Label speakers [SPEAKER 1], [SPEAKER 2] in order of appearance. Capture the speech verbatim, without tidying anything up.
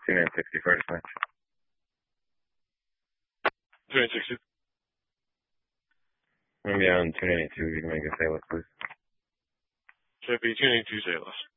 [SPEAKER 1] two nine sixty first match.
[SPEAKER 2] two nine sixty.
[SPEAKER 1] I'm gonna be on two ninety-two. You can make a sale, please.
[SPEAKER 2] Should be two ninety-two sales.